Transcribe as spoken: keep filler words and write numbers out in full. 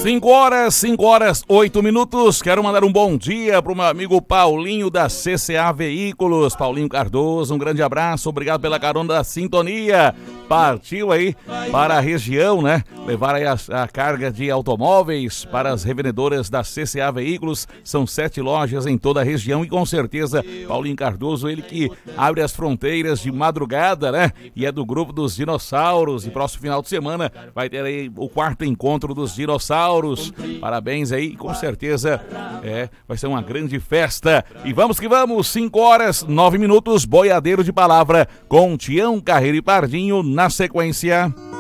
cinco horas, cinco horas, oito minutos. Quero mandar um bom dia pro meu amigo Paulinho da C C A Veículos. Paulinho Cardoso, um grande abraço, obrigado pela carona da sintonia. Partiu aí para a região, né? Levar aí a, a carga de automóveis para as revendedoras da C C A Veículos. São sete lojas em toda a região e com certeza Paulinho Cardoso, ele que abre as fronteiras de madrugada, né? E é do grupo dos dinossauros. E próximo final de semana vai ter aí o quarto encontro dos dinossauros. Parabéns aí, com certeza é, vai ser uma grande festa. E vamos que vamos, cinco horas, nove minutos, Boiadeiro de Palavra com Tião Carreiro e Pardinho na sequência.